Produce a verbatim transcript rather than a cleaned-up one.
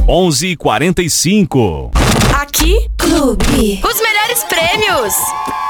onze e quarenta e cinco. Aqui, Clube. os melhores prêmios.